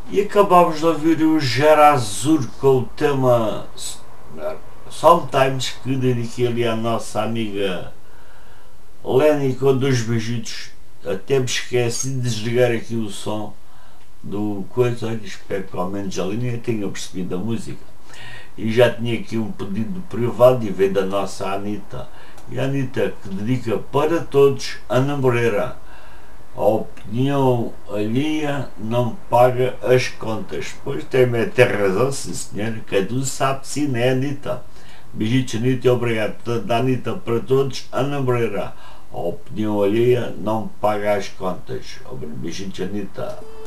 E acabámos de ouvir o Gera Azul com o tema Sometimes, que dediquei ali à nossa amiga Lenny com dois beijitos. Até me esqueci de desligar aqui o som do coisa. Olha, espero que ao menos a Lenny tenha percebido a música. E já tinha aqui um pedido privado e veio da nossa Anitta. E a Anitta que dedica para todos Ana Moreira. A opinião alheia não paga as contas. Pois tem razão, sim senhor. Cada sabe sim, né, Anitta? Beijitos, Anitta, e obrigado. Da Anitta para todos, Ana Moreira. A opinião alheia não paga as contas. Beijitos, Anitta.